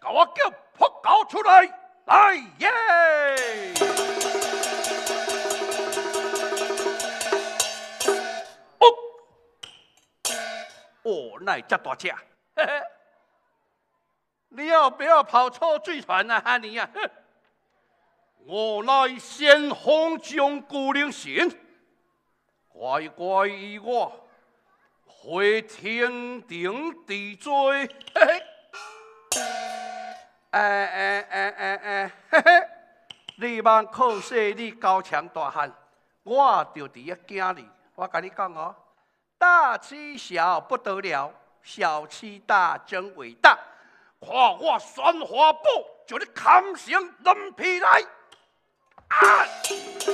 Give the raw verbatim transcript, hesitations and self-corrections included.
给我叫扑狗出来！来耶！哦，哦，那这大只，嘿嘿，你要不要跑错剧团啊，哈尼啊？我乃先锋将古灵神，乖乖依我，回天顶地追。嘿嘿，哎哎哎哎哎，嘿嘿，你茫靠势你高强大汉，我就伫咧惊你。我甲你讲哦，大欺小不得了，小欺大真伟大。看我宣华宝，就你砍成人皮来！啊！